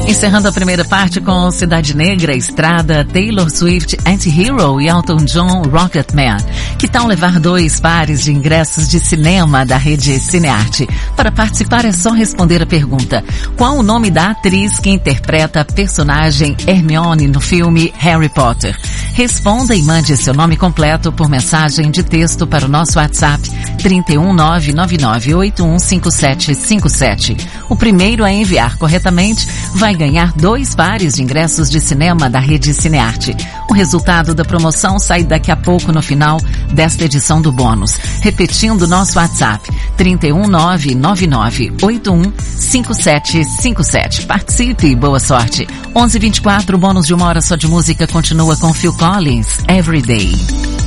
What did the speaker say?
Encerrando a primeira parte com Cidade Negra, Estrada, Taylor Swift, Anti-Hero e Elton John, Rocketman. Que tal levar 2 pares de ingressos de cinema da rede Cinearte? Para participar é só responder a pergunta: qual o nome da atriz que interpreta a personagem Hermione no filme Harry Potter? Responda e mande seu nome completo por mensagem de texto para o nosso WhatsApp 31999815757. O primeiro a enviar corretamente vai ganhar 2 pares de ingressos de cinema da rede Cinearte. O resultado da promoção sai daqui a pouco no final desta edição do bônus. Repetindo nosso WhatsApp 31999815757. Participe e boa sorte. 11h24, o bônus de 1 hora só de música continua com Phil Collins, Every Day.